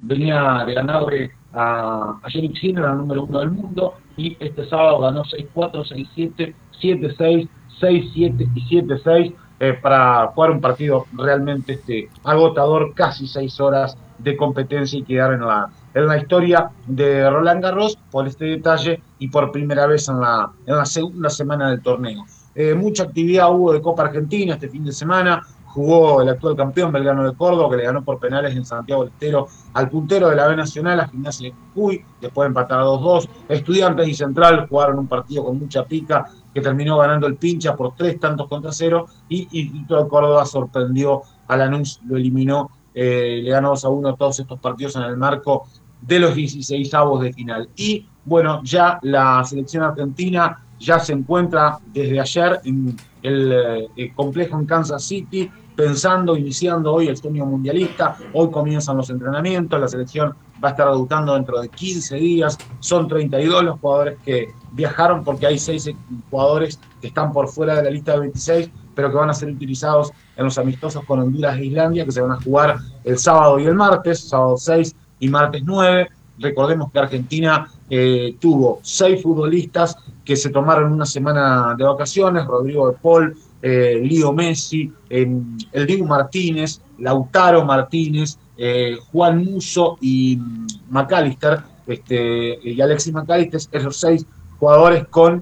venía de ganarle a Yannick Sinner, al número 1 del mundo, y este sábado ganó 6-4, 6-7, 7-6, 6-7 y 7-6, para jugar un partido realmente agotador, casi 6 horas de competencia y quedar en la historia de Roland Garros por este detalle y por primera vez en la segunda semana del torneo. Mucha actividad hubo de Copa Argentina este fin de semana. Jugó el actual campeón Belgrano de Córdoba, que le ganó por penales en Santiago del Estero al puntero de la B Nacional, a Gimnasia de Jujuy, después de empatar a 2-2. Estudiantes y Central jugaron un partido con mucha pica, que terminó ganando el Pincha por 3-0, y Instituto de Córdoba sorprendió a Lanús, lo eliminó, le ganó 2-1 todos estos partidos en el marco de los 16avos de final. Y bueno, ya la selección argentina ya se encuentra desde ayer en el complejo en Kansas City, iniciando hoy el sueño mundialista. Hoy comienzan los entrenamientos, la selección va a estar debutando dentro de 15 días, son 32 los jugadores que viajaron, porque hay 6 jugadores que están por fuera de la lista de 26, pero que van a ser utilizados en los amistosos con Honduras e Islandia, que se van a jugar el sábado y el martes, sábado 6 y martes 9. Recordemos que Argentina tuvo 6 futbolistas que se tomaron una semana de vacaciones: Rodrigo de Paul, Leo Messi, el Dibu Martínez, Lautaro Martínez, Juan Musso y McAllister, y Alexis McAllister. Esos 6 jugadores con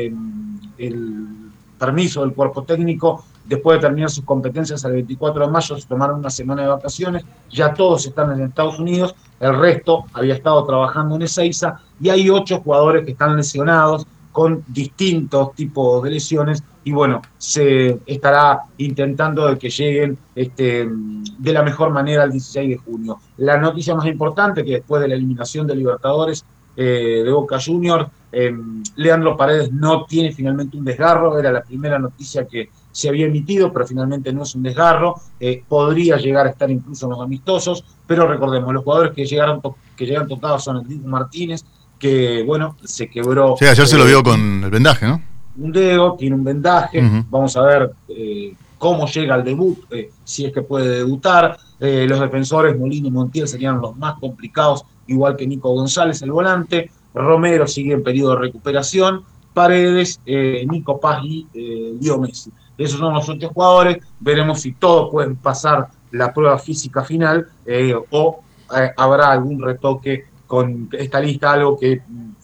el permiso del cuerpo técnico, después de terminar sus competencias el 24 de mayo, se tomaron una semana de vacaciones. Ya todos están en Estados Unidos, el resto había estado trabajando en Ezeiza, y hay 8 jugadores que están lesionados con distintos tipos de lesiones, y bueno, se estará intentando de que lleguen de la mejor manera el 16 de junio. La noticia más importante, que después de la eliminación de Libertadores de Boca Juniors, Leandro Paredes no tiene finalmente un desgarro. Era la primera noticia que se había emitido, pero finalmente no es un desgarro. Podría llegar a estar incluso en los amistosos, pero recordemos, los jugadores que llegan tocados son el Dibu Martínez, que bueno, se quebró. Sí, ayer se lo vio con el vendaje, ¿no? Un dedo, tiene un vendaje. Vamos a ver cómo llega al debut, si es que puede debutar. Los defensores Molina y Montiel serían los más complicados, igual que Nico González, el volante. Romero sigue en periodo de recuperación. Paredes, Nico Paz y Leo Messi. Esos son los 8 jugadores. Veremos si todos pueden pasar la prueba física final, o habrá algún retoque con esta lista, algo que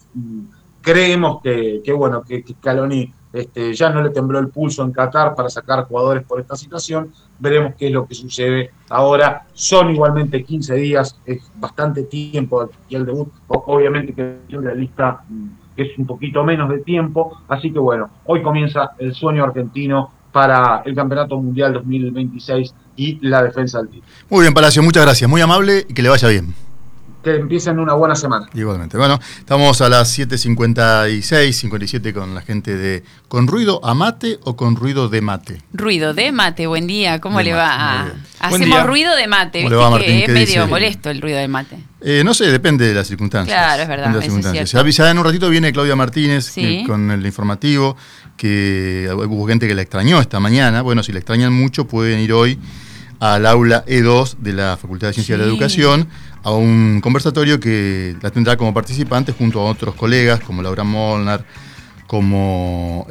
creemos que Scaloni ya no le tembló el pulso en Qatar para sacar jugadores por esta situación. Veremos qué es lo que sucede ahora. Son igualmente 15 días, es bastante tiempo, y el debut, obviamente, que la lista es un poquito menos de tiempo. Así que bueno, hoy comienza el sueño argentino para el Campeonato Mundial 2026 y la defensa del título. Muy bien, Palacio, muchas gracias, muy amable, y que le vaya bien. Que empiecen una buena semana. Igualmente. Bueno, estamos a las 7:56, 57 con la gente de ¿Con ruido a mate o con ruido de mate? Ruido de mate, buen día, ¿cómo de le mate, va? Hacemos ruido de mate, ¿viste? Va, Martín? Que es medio dice? molesto el ruido de mate. No sé, depende de las circunstancias. Claro, es verdad. Eso es cierto. Ya en un ratito viene Claudia Martínez, ¿sí?, con el informativo, que hubo gente que la extrañó esta mañana. Bueno, si la extrañan mucho, pueden ir hoy al aula E2 de la Facultad de Ciencias de la Educación, a un conversatorio que la tendrá como participante junto a otros colegas como Laura Molnar, como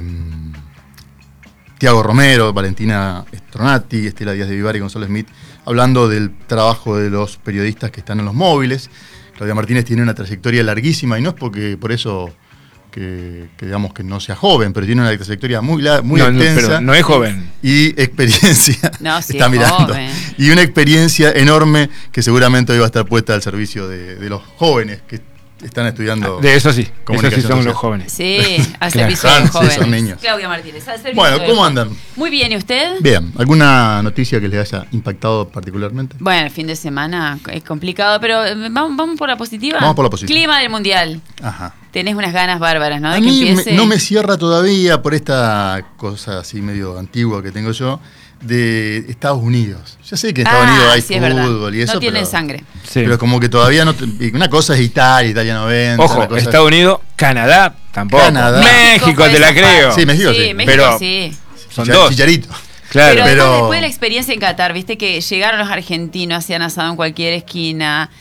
Tiago Romero, Valentina Stronati, Estela Díaz de Vivar y Gonzalo Smith, hablando del trabajo de los periodistas que están en los móviles. Claudia Martínez tiene una trayectoria larguísima, y no es porque por eso que digamos que no sea joven, pero tiene una trayectoria muy extensa. Pero no es joven. Y experiencia. No, sí, está mirando. Joven. Y una experiencia enorme que seguramente hoy va a estar puesta al servicio de los jóvenes que están estudiando. De eso sí, comunicación eso sí son social. los jóvenes. Sí, al servicio de los Sí, jóvenes. son niños. Claudia Martínez, al servicio Bueno, de ¿cómo los andan? jóvenes. Muy bien, ¿y usted? Bien, ¿alguna noticia que les haya impactado particularmente? Bueno, el fin de semana es complicado, pero vamos por la positiva. Vamos por la positiva. Clima del Mundial. Ajá. Tenés unas ganas bárbaras, ¿no? A De que mí empiece. no me cierra todavía, por esta cosa así medio antigua que tengo yo, de Estados Unidos. Ya sé que en Estados Unidos hay sí, fútbol y eso, no tienen pero, sangre. Sí. pero como que todavía no. Una cosa es Italia 90. Ojo, cosa Estados Unidos, Canadá, tampoco. Canadá. México, te la fue creo. esa Sí, México sí. Sí, México Pero- sí. Son dos. Chicharito. Claro. Pero, pero- además, después de la experiencia en Qatar, viste que llegaron los argentinos, hacían asado en cualquier esquina,